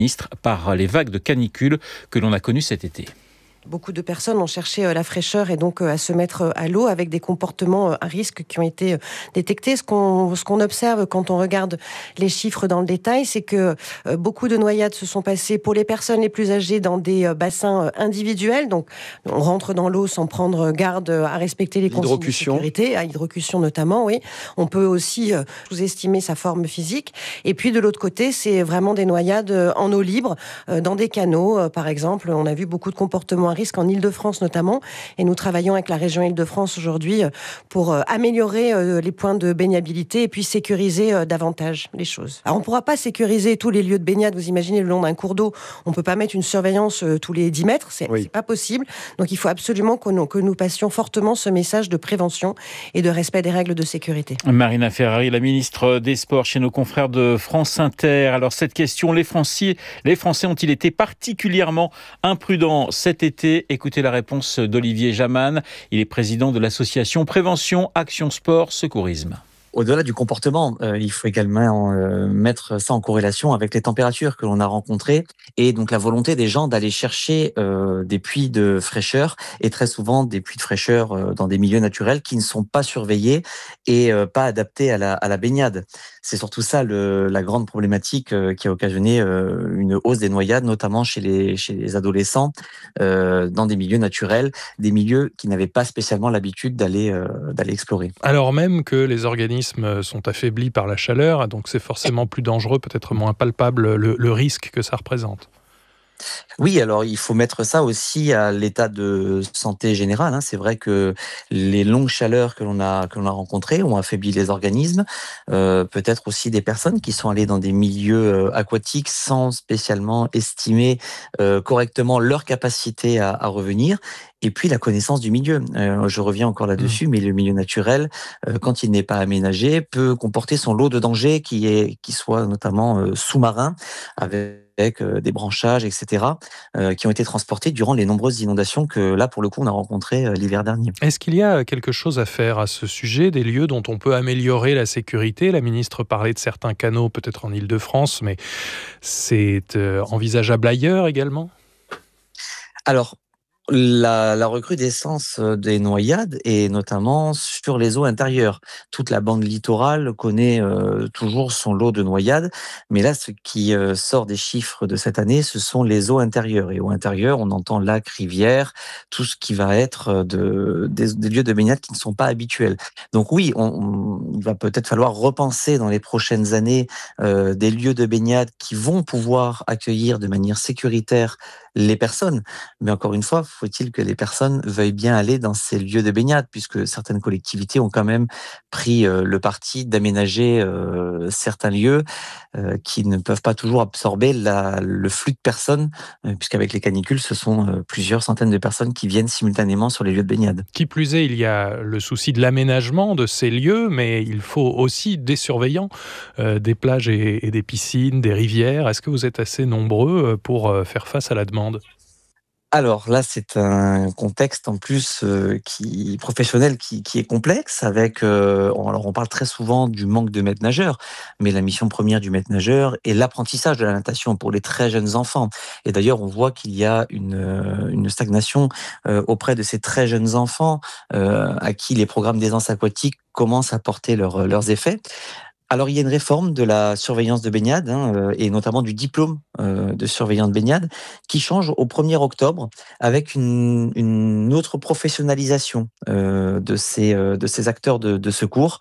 ministre, par les vagues de canicule que l'on a connues cet été. Beaucoup de personnes ont cherché la fraîcheur et donc à se mettre à l'eau avec des comportements à risque qui ont été détectés. Ce qu'on observe quand on regarde les chiffres dans le détail, c'est que beaucoup de noyades se sont passées pour les personnes les plus âgées dans des bassins individuels. Donc on rentre dans l'eau sans prendre garde à respecter les consignes de sécurité, à hydrocution notamment, oui. On peut aussi sous-estimer sa forme physique. Et puis de l'autre côté, c'est vraiment des noyades en eau libre, dans des canaux par exemple. On a vu beaucoup de comportements à risque en Île-de-France notamment, et nous travaillons avec la région Île-de-France aujourd'hui pour améliorer les points de baignabilité et puis sécuriser davantage les choses. Alors on ne pourra pas sécuriser tous les lieux de baignade, vous imaginez, le long d'un cours d'eau, on ne peut pas mettre une surveillance tous les 10 mètres, c'est pas possible, donc il faut absolument que nous passions fortement ce message de prévention et de respect des règles de sécurité. Marina Ferrari, la ministre des Sports chez nos confrères de France Inter. Alors cette question, les Français ont-ils été particulièrement imprudents cet été ? Écoutez la réponse d'Olivier Jaman. Il est président de l'association Prévention Action Sport Secourisme. Au-delà du comportement, il faut également mettre ça en corrélation avec les températures que l'on a rencontrées et donc la volonté des gens d'aller chercher des puits de fraîcheur et très souvent des puits de fraîcheur dans des milieux naturels qui ne sont pas surveillés et pas adaptés à la baignade. C'est surtout ça la grande problématique qui a occasionné une hausse des noyades, notamment chez les adolescents dans des milieux naturels, des milieux qui n'avaient pas spécialement l'habitude d'aller explorer. Alors même que les organismes sont affaiblis par la chaleur, donc c'est forcément plus dangereux, peut-être moins palpable le risque que ça représente. Oui, alors il faut mettre ça aussi à l'état de santé général. C'est vrai que les longues chaleurs que l'on a rencontrées ont affaibli les organismes. Peut-être aussi des personnes qui sont allées dans des milieux aquatiques sans spécialement estimer correctement leur capacité à revenir. Et puis la connaissance du milieu. Je reviens encore là-dessus, mais le milieu naturel, quand il n'est pas aménagé, peut comporter son lot de dangers qui soit notamment sous-marin, avec des branchages, etc., qui ont été transportés durant les nombreuses inondations que là, pour le coup, on a rencontrées l'hiver dernier. Est-ce qu'il y a quelque chose à faire à ce sujet, des lieux dont on peut améliorer la sécurité ? La ministre parlait de certains canaux, peut-être en Île-de-France, mais c'est envisageable ailleurs également ? Alors, la recrudescence des noyades et notamment sur les eaux intérieures. Toute la bande littorale connaît toujours son lot de noyades, mais là, ce qui sort des chiffres de cette année, ce sont les eaux intérieures. Et eaux intérieures, on entend lacs, rivières, tout ce qui va être des lieux de baignade qui ne sont pas habituels. Donc oui, il va peut-être falloir repenser dans les prochaines années des lieux de baignade qui vont pouvoir accueillir de manière sécuritaire les personnes. Mais encore une fois, faut-il que les personnes veuillent bien aller dans ces lieux de baignade, puisque certaines collectivités ont quand même pris le parti d'aménager certains lieux qui ne peuvent pas toujours absorber le flux de personnes, puisqu'avec les canicules, ce sont plusieurs centaines de personnes qui viennent simultanément sur les lieux de baignade. Qui plus est, il y a le souci de l'aménagement de ces lieux, mais il faut aussi des surveillants, des plages et des piscines, des rivières. Est-ce que vous êtes assez nombreux pour faire face à la demande ? Alors là, c'est un contexte en plus professionnel qui est complexe avec alors on parle très souvent du manque de maîtres nageurs, mais la mission première du maître nageur est l'apprentissage de la natation pour les très jeunes enfants. Et d'ailleurs, on voit qu'il y a une stagnation auprès de ces très jeunes enfants à qui les programmes d'aisance aquatique commencent à porter leurs effets. Alors, il y a une réforme de la surveillance de baignade et notamment du diplôme de surveillant de baignade qui change au 1er octobre avec une autre professionnalisation de ces acteurs de secours.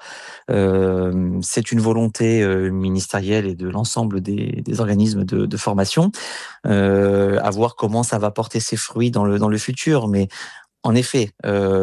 C'est une volonté ministérielle et de l'ensemble des organismes de formation à voir comment ça va porter ses fruits dans le futur. Mais en effet,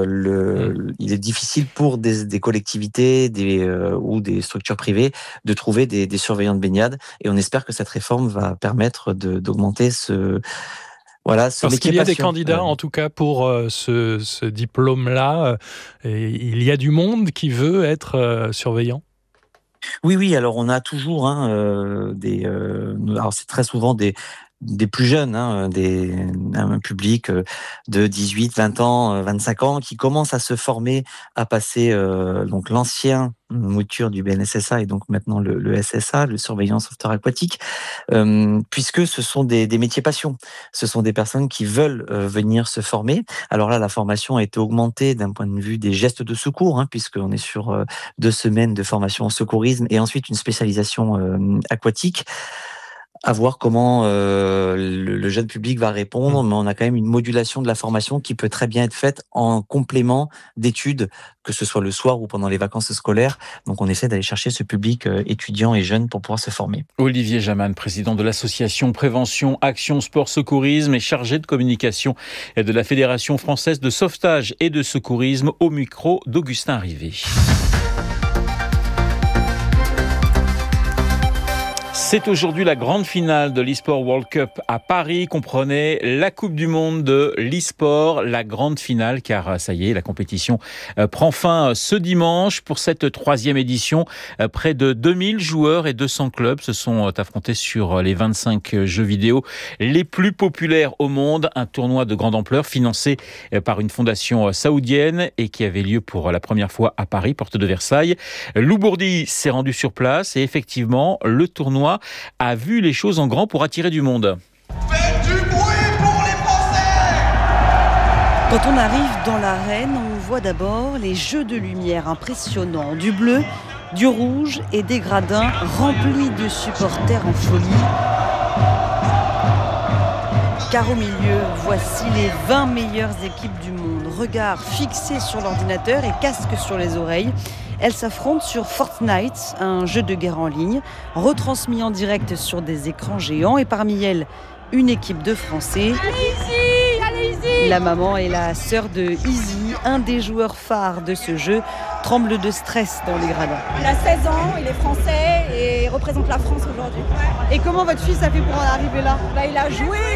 il est difficile pour des collectivités ou des structures privées de trouver des surveillants de baignade et on espère que cette réforme va permettre d'augmenter ce Parce qu'il y a des candidats, en tout cas, pour ce diplôme-là. Il y a du monde qui veut être surveillant ? Oui, alors on a toujours alors c'est très souvent des des plus jeunes, un public de 18, 20 ans, 25 ans, qui commence à se former, à passer donc l'ancien mouture du BNSSA et donc maintenant le SSA, le surveillant sauveteur aquatique, puisque ce sont des métiers passion. Ce sont des personnes qui veulent venir se former. Alors là, la formation a été augmentée d'un point de vue des gestes de secours, puisqu'on est sur 2 semaines de formation en secourisme et ensuite une spécialisation aquatique. À voir comment le jeune public va répondre, mais on a quand même une modulation de la formation qui peut très bien être faite en complément d'études, que ce soit le soir ou pendant les vacances scolaires. Donc on essaie d'aller chercher ce public étudiant et jeune pour pouvoir se former. Olivier Jaman, président de l'association Prévention, Action, Sport, Secourisme et chargé de communication de la Fédération française de sauvetage et de secourisme, au micro d'Augustin Rivet. C'est aujourd'hui la grande finale de l'e-sport World Cup à Paris, comprenait la Coupe du Monde de l'e-sport, la grande finale, car ça y est, la compétition prend fin ce dimanche pour cette 3e édition. Près de 2000 joueurs et 200 clubs se sont affrontés sur les 25 jeux vidéo les plus populaires au monde. Un tournoi de grande ampleur financé par une fondation saoudienne et qui avait lieu pour la première fois à Paris, porte de Versailles. Lou Bourdi s'est rendu sur place et effectivement, le tournoi a vu les choses en grand pour attirer du monde. Faites du bruit pour les Français! Quand on arrive dans l'arène, on voit d'abord les jeux de lumière impressionnants, du bleu, du rouge et des gradins remplis de supporters en folie. Car au milieu, voici les 20 meilleures équipes du monde. Regard fixé sur l'ordinateur et casque sur les oreilles. Elles s'affrontent sur Fortnite, un jeu de guerre en ligne, retransmis en direct sur des écrans géants. Et parmi elles, une équipe de Français. Allez-y! La maman et la sœur de Easy, un des joueurs phares de ce jeu, tremble de stress dans les gradins. Il a 16 ans, il est français et il représente la France aujourd'hui. Et comment votre fils a fait pour en arriver là ? Il a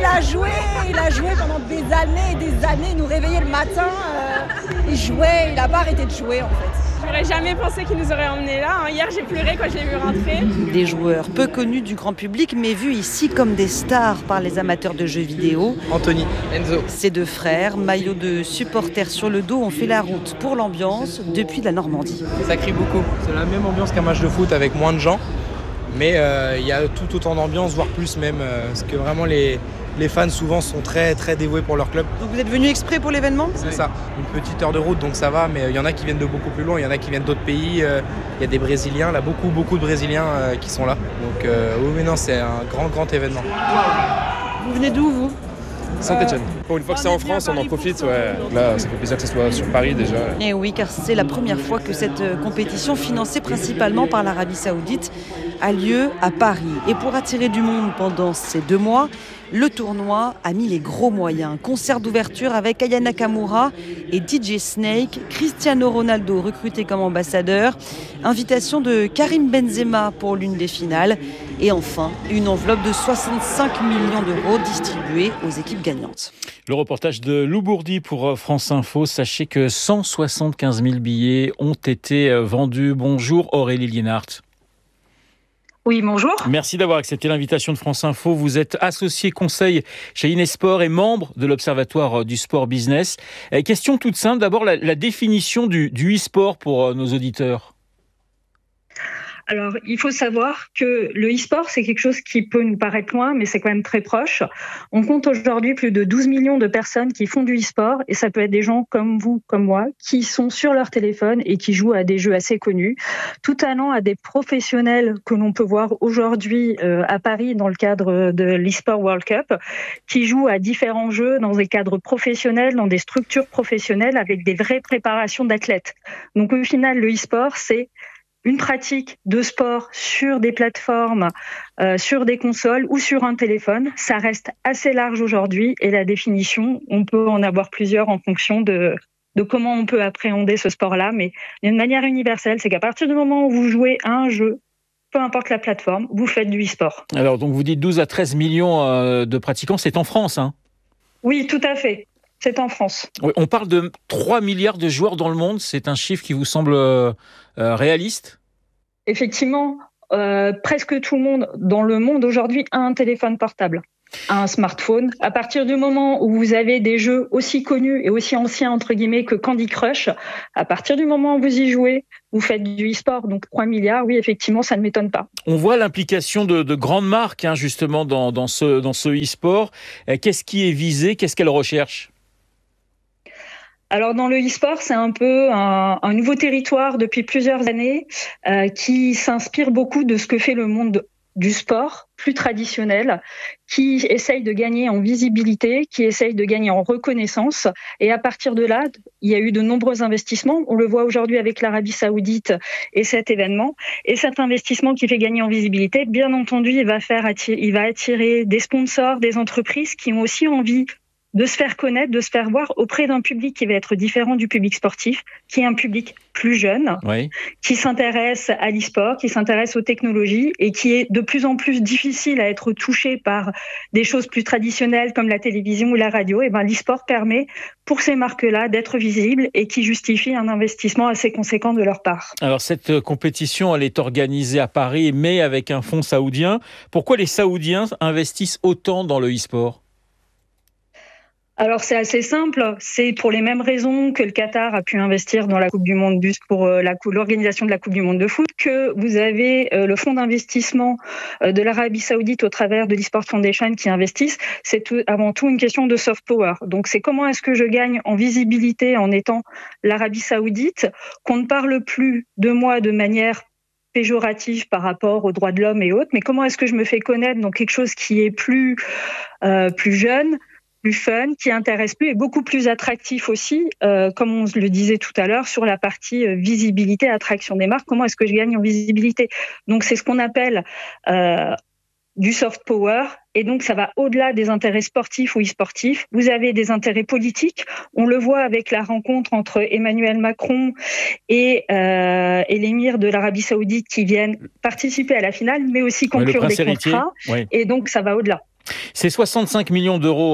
joué pendant des années, il nous réveillait le matin, il jouait, il n'a pas arrêté de jouer en fait. J'aurais jamais pensé qu'il nous aurait emmenés là. Hier, j'ai pleuré quand je l'ai vu rentrer. Des joueurs peu connus du grand public, mais vus ici comme des stars par les amateurs de jeux vidéo. Anthony, Enzo. Ces deux frères, maillots de supporters sur le dos, ont fait la route pour l'ambiance depuis la Normandie. Ça crie beaucoup. C'est la même ambiance qu'un match de foot avec moins de gens. Mais il y a tout autant d'ambiance, voire plus même. Parce que vraiment les fans souvent sont très très dévoués pour leur club. Donc vous êtes venu exprès pour l'événement ? C'est ça, une petite heure de route donc ça va, mais il y en a qui viennent de beaucoup plus loin, il y en a qui viennent d'autres pays, il y a des Brésiliens, là beaucoup de Brésiliens qui sont là. Donc oui mais non, c'est un grand événement. Vous venez d'où vous ? Saint-Etienne. Pour une fois que c'est en France, on en profite. Ouais. Là, ça fait plaisir que ce soit sur Paris déjà. Et oui, car c'est la première fois que cette compétition, financée principalement par l'Arabie Saoudite, a lieu à Paris. Et pour attirer du monde pendant ces 2 mois, le tournoi a mis les gros moyens. Concert d'ouverture avec Aya Nakamura et DJ Snake, Cristiano Ronaldo recruté comme ambassadeur, invitation de Karim Benzema pour l'une des finales et enfin une enveloppe de 65 millions d'euros distribuée aux équipes gagnantes. Le reportage de Lou Bourdi pour France Info. Sachez que 175 000 billets ont été vendus. Bonjour Aurélie Lienhardt. Oui, bonjour. Merci d'avoir accepté l'invitation de France Info. Vous êtes associé conseil chez Inesport et membre de l'Observatoire du Sport Business. Question toute simple, d'abord la définition du e-sport pour nos auditeurs. Alors, il faut savoir que le e-sport, c'est quelque chose qui peut nous paraître loin, mais c'est quand même très proche. On compte aujourd'hui plus de 12 millions de personnes qui font du e-sport, et ça peut être des gens comme vous, comme moi, qui sont sur leur téléphone et qui jouent à des jeux assez connus, tout allant à des professionnels que l'on peut voir aujourd'hui à Paris dans le cadre de l'e-sport World Cup, qui jouent à différents jeux dans des cadres professionnels, dans des structures professionnelles avec des vraies préparations d'athlètes. Donc au final, le e-sport, c'est une pratique de sport sur des plateformes, sur des consoles ou sur un téléphone. Ça reste assez large aujourd'hui et la définition, on peut en avoir plusieurs en fonction de comment on peut appréhender ce sport-là. Mais d'une manière universelle, c'est qu'à partir du moment où vous jouez à un jeu, peu importe la plateforme, vous faites du e-sport. Alors, donc vous dites 12 à 13 millions de pratiquants, c'est en France, hein ? Oui, tout à fait. C'est en France. Oui, on parle de 3 milliards de joueurs dans le monde. C'est un chiffre qui vous semble réaliste ? Effectivement, presque tout le monde dans le monde aujourd'hui a un téléphone portable. un smartphone. À partir du moment où vous avez des jeux aussi connus et aussi anciens, entre guillemets, que Candy Crush, à partir du moment où vous y jouez, vous faites du e-sport, donc 3 milliards, oui, effectivement, ça ne m'étonne pas. On voit l'implication de grandes marques, justement, dans ce e-sport. Qu'est-ce qui est visé? Qu'est-ce qu'elles recherchent? Alors dans le e-sport, c'est un peu un nouveau territoire depuis plusieurs années qui s'inspire beaucoup de ce que fait le monde du sport plus traditionnel, qui essaye de gagner en visibilité, qui essaye de gagner en reconnaissance. Et à partir de là, il y a eu de nombreux investissements. On le voit aujourd'hui avec l'Arabie Saoudite et cet événement. Et cet investissement qui fait gagner en visibilité, bien entendu, il va attirer des sponsors, des entreprises qui ont aussi envie de se faire connaître, de se faire voir auprès d'un public qui va être différent du public sportif, qui est un public plus jeune, oui, qui s'intéresse à l'e-sport, qui s'intéresse aux technologies et qui est de plus en plus difficile à être touché par des choses plus traditionnelles comme la télévision ou la radio. Et ben, l'e-sport permet pour ces marques-là d'être visibles et qui justifie un investissement assez conséquent de leur part. Alors cette compétition, elle est organisée à Paris, mais avec un fonds saoudien. Pourquoi les Saoudiens investissent autant dans le e-sport ? Alors c'est assez simple, c'est pour les mêmes raisons que le Qatar a pu investir dans la Coupe du Monde pour l'organisation de la Coupe du Monde de foot, que vous avez le fonds d'investissement de l'Arabie Saoudite au travers de l'eSport Foundation qui investissent. C'est avant tout une question de soft power. Donc c'est comment est-ce que je gagne en visibilité en étant l'Arabie Saoudite, qu'on ne parle plus de moi de manière péjorative par rapport aux droits de l'homme et autres, mais comment est-ce que je me fais connaître dans quelque chose qui est plus jeune, plus fun, qui intéresse plus et beaucoup plus attractif aussi, comme on le disait tout à l'heure, sur la partie visibilité, attraction des marques. Comment est-ce que je gagne en visibilité ? Donc c'est ce qu'on appelle du soft power, et donc ça va au-delà des intérêts sportifs ou e-sportifs. Vous avez des intérêts politiques. On le voit avec la rencontre entre Emmanuel Macron et l'émir de l'Arabie Saoudite qui viennent participer à la finale, mais aussi conclure des contrats. Oui. Et donc ça va au-delà. C'est 65 millions d'euros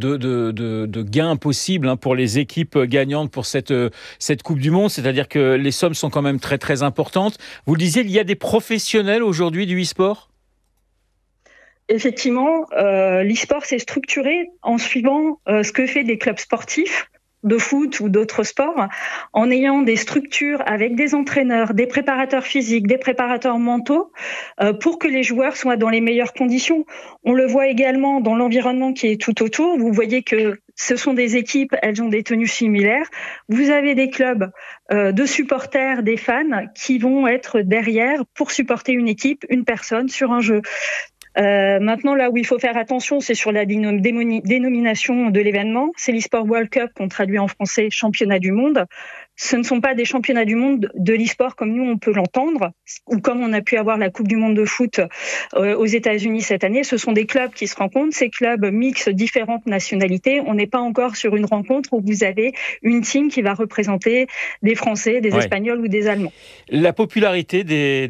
de gains possibles pour les équipes gagnantes pour cette Coupe du Monde, c'est-à-dire que les sommes sont quand même très très importantes. Vous le disiez, il y a des professionnels aujourd'hui du e-sport ? Effectivement, l'e-sport s'est structuré en suivant ce que fait des clubs sportifs de foot ou d'autres sports, en ayant des structures avec des entraîneurs, des préparateurs physiques, des préparateurs mentaux, pour que les joueurs soient dans les meilleures conditions. On le voit également dans l'environnement qui est tout autour. Vous voyez que ce sont des équipes, elles ont des tenues similaires. Vous avez des clubs de supporters, des fans, qui vont être derrière pour supporter une équipe, une personne sur un jeu. Maintenant, là où il faut faire attention, c'est sur la dénomination de l'événement. C'est l'eSport World Cup qu'on traduit en français championnat du monde. Ce ne sont pas des championnats du monde de l'e-sport comme nous on peut l'entendre, ou comme on a pu avoir la Coupe du monde de foot aux États-Unis cette année. Ce sont des clubs qui se rencontrent, ces clubs mixent différentes nationalités. On n'est pas encore sur une rencontre où vous avez une team qui va représenter des Français, des Espagnols ou des Allemands. La popularité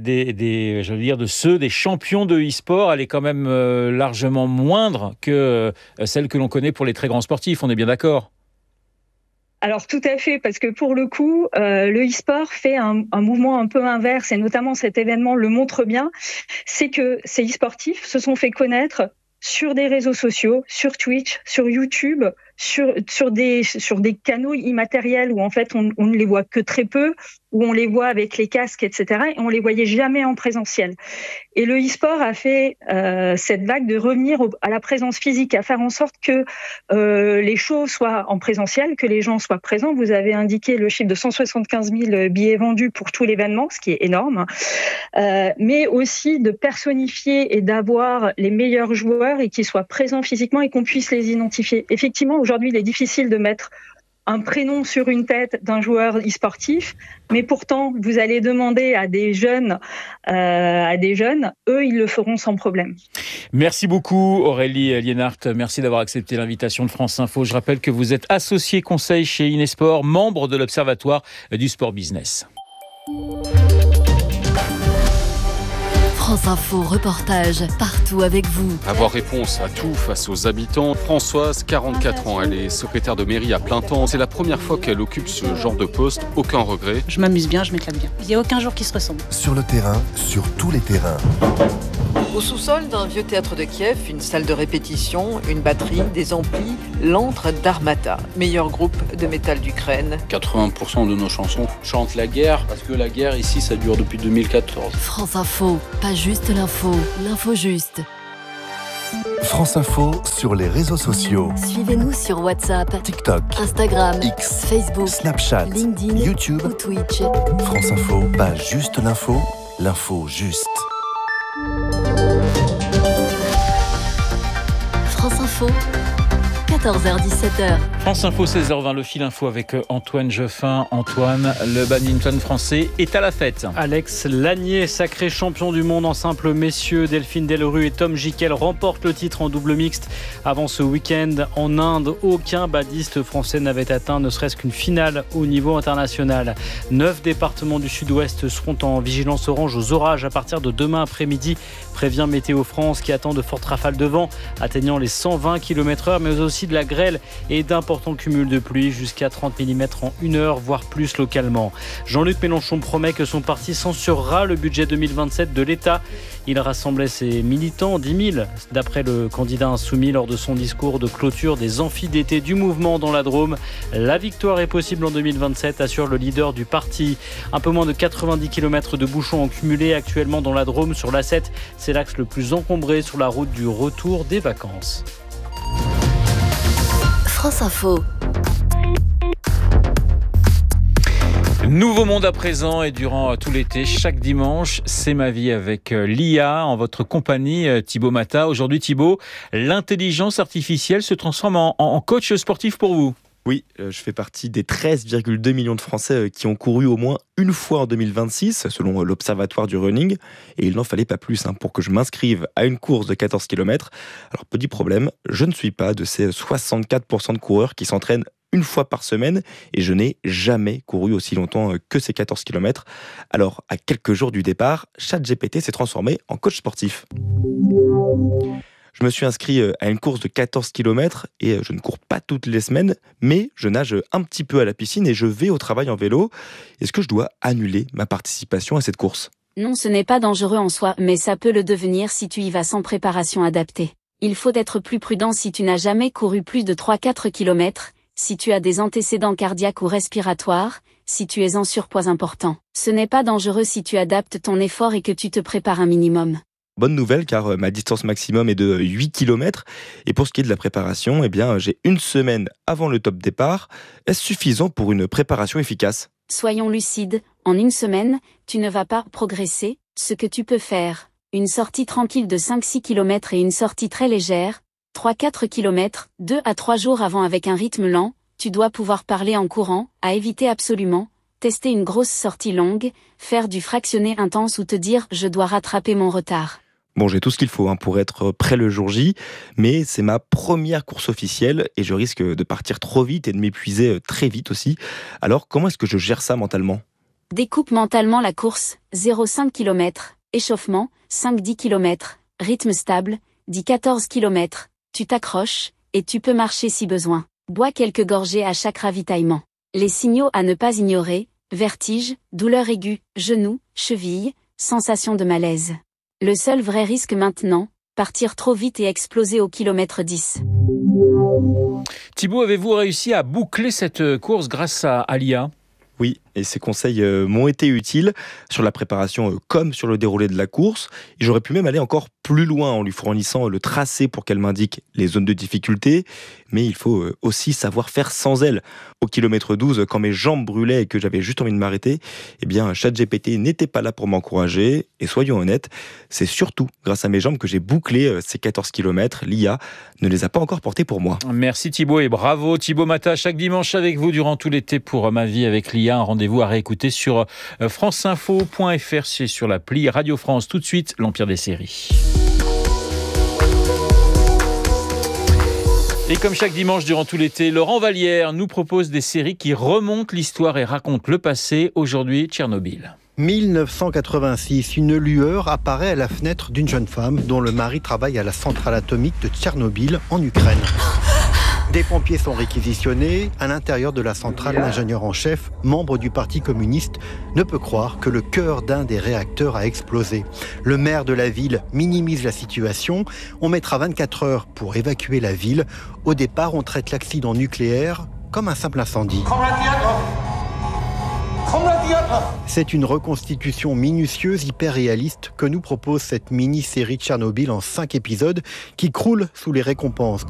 des champions de e-sport, elle est quand même largement moindre que celle que l'on connaît pour les très grands sportifs. On est bien d'accord ? Alors tout à fait, parce que pour le coup, le e-sport fait un mouvement un peu inverse, et notamment cet événement le montre bien, c'est que ces e-sportifs se sont fait connaître sur des réseaux sociaux, sur Twitch, sur YouTube, sur des canaux immatériels où en fait on ne les voit que très peu, où on les voit avec les casques, etc. Et on les voyait jamais en présentiel. Et le e-sport a fait cette vague de revenir à la présence physique, à faire en sorte que les shows soient en présentiel, que les gens soient présents. Vous avez indiqué le chiffre de 175 000 billets vendus pour tout l'événement, ce qui est énorme. Mais aussi de personnifier et d'avoir les meilleurs joueurs et qu'ils soient présents physiquement et qu'on puisse les identifier. Effectivement, aujourd'hui, il est difficile de mettre un prénom sur une tête d'un joueur e-sportif, mais pourtant, vous allez demander à des jeunes, eux, ils le feront sans problème. Merci beaucoup Aurélie Lienhardt, merci d'avoir accepté l'invitation de France Info. Je rappelle que vous êtes associé conseil chez Inesport, membre de l'Observatoire du Sport Business. France Info, reportage partout avec vous. Avoir réponse à tout face aux habitants. Françoise, 44 ans, elle est secrétaire de mairie à plein temps. C'est la première fois qu'elle occupe ce genre de poste. Aucun regret. Je m'amuse bien, je m'éclate bien. Il n'y a aucun jour qui se ressemble. Sur le terrain, sur tous les terrains. Au sous-sol d'un vieux théâtre de Kiev, une salle de répétition, une batterie, des amplis, l'antre d'Armata, meilleur groupe de métal d'Ukraine. 80% de nos chansons chantent la guerre, parce que la guerre ici, ça dure depuis 2014. France Info, pas juste l'info, l'info juste. France Info sur les réseaux sociaux. Suivez-nous sur WhatsApp, TikTok, Instagram, X, Facebook, Snapchat, LinkedIn, YouTube ou Twitch. France Info, pas juste l'info, l'info juste. France Info, 14h-17h. France Info, 16h20, le fil info avec Antoine Jeffin. Antoine, le badminton français est à la fête. Alex Lanier, sacré champion du monde en simple messieurs. Delphine Delru et Tom Gickel remportent le titre en double mixte. Avant ce week-end, en Inde, aucun badiste français n'avait atteint ne serait-ce qu'une finale au niveau international. 9 départements du sud-ouest seront en vigilance orange aux orages à partir de demain après-midi, prévient Météo France, qui attend de fortes rafales de vent atteignant les 120 km/h, mais aussi de la grêle et d'importants cumuls de pluie jusqu'à 30 mm en 1 heure, voire plus localement. Jean-Luc Mélenchon promet que son parti censurera le budget 2027 de l'État. Il rassemblait ses militants, 10 000, d'après le candidat insoumis lors de son discours de clôture des amphis d'été du mouvement dans la Drôme. La victoire est possible en 2027, assure le leader du parti. Un peu moins de 90 km de bouchons en cumulé actuellement dans la Drôme sur l'A7. C'est l'axe le plus encombré sur la route du retour des vacances. France Info. Nouveau monde à présent et durant tout l'été, chaque dimanche, c'est ma vie avec l'IA en votre compagnie, Thibaut Mata. Aujourd'hui, Thibaut, l'intelligence artificielle se transforme en coach sportif pour vous. Oui, je fais partie des 13,2 millions de Français qui ont couru au moins une fois en 2026, selon l'Observatoire du Running. Et il n'en fallait pas plus pour que je m'inscrive à une course de 14 km. Alors, petit problème, je ne suis pas de ces 64% de coureurs qui s'entraînent une fois par semaine et je n'ai jamais couru aussi longtemps que ces 14 km. Alors, à quelques jours du départ, ChatGPT s'est transformé en coach sportif. Je me suis inscrit à une course de 14 km et je ne cours pas toutes les semaines, mais je nage un petit peu à la piscine et je vais au travail en vélo. Est-ce que je dois annuler ma participation à cette course ? Non, ce n'est pas dangereux en soi, mais ça peut le devenir si tu y vas sans préparation adaptée. Il faut être plus prudent si tu n'as jamais couru plus de 3-4 km, si tu as des antécédents cardiaques ou respiratoires, si tu es en surpoids important. Ce n'est pas dangereux si tu adaptes ton effort et que tu te prépares un minimum. Bonne nouvelle car ma distance maximum est de 8 km et pour ce qui est de la préparation, j'ai une semaine avant le top départ. Est-ce suffisant pour une préparation efficace ? Soyons lucides, en une semaine, tu ne vas pas progresser. Ce que tu peux faire, une sortie tranquille de 5-6 km et une sortie très légère, 3-4 km, 2 à 3 jours avant avec un rythme lent, tu dois pouvoir parler en courant, à éviter absolument, tester une grosse sortie longue, faire du fractionné intense ou te dire « je dois rattraper mon retard ». Bon, j'ai tout ce qu'il faut pour être prêt le jour J, mais c'est ma première course officielle et je risque de partir trop vite et de m'épuiser très vite aussi. Alors, comment est-ce que je gère ça mentalement ? Découpe mentalement la course, 0,5 km, échauffement, 5-10 km, rythme stable, 10-14 km, tu t'accroches, et tu peux marcher si besoin. Bois quelques gorgées à chaque ravitaillement. Les signaux à ne pas ignorer, vertige, douleur aiguë, genou, cheville, sensation de malaise. Le seul vrai risque maintenant, partir trop vite et exploser au kilomètre 10. Thibaut, avez-vous réussi à boucler cette course grâce à l'IA ? Oui, et ces conseils m'ont été utiles sur la préparation comme sur le déroulé de la course. Et j'aurais pu même aller encore plus loin en lui fournissant le tracé pour qu'elle m'indique les zones de difficulté. Mais il faut aussi savoir faire sans elle. Au kilomètre 12, quand mes jambes brûlaient et que j'avais juste envie de m'arrêter, ChatGPT n'était pas là pour m'encourager. Et soyons honnêtes, c'est surtout grâce à mes jambes que j'ai bouclé ces 14 km. L'IA ne les a pas encore portés pour moi. Merci Thibaut et bravo Thibaut Mata. Chaque dimanche avec vous durant tout l'été pour ma vie avec l'IA. Un rendez-vous à réécouter sur franceinfo.fr, c'est sur l'appli Radio France. Tout de suite, l'Empire des séries. Et comme chaque dimanche durant tout l'été, Laurent Vallière nous propose des séries qui remontent l'histoire et racontent le passé. Aujourd'hui, Tchernobyl. 1986, une lueur apparaît à la fenêtre d'une jeune femme dont le mari travaille à la centrale atomique de Tchernobyl en Ukraine. Des pompiers sont réquisitionnés. À l'intérieur de la centrale, l'ingénieur en chef, membre du Parti communiste, ne peut croire que le cœur d'un des réacteurs a explosé. Le maire de la ville minimise la situation. On mettra 24 heures pour évacuer la ville. Au départ, on traite l'accident nucléaire comme un simple incendie. C'est une reconstitution minutieuse, hyper réaliste que nous propose cette mini-série Tchernobyl en 5 épisodes qui croule sous les récompenses.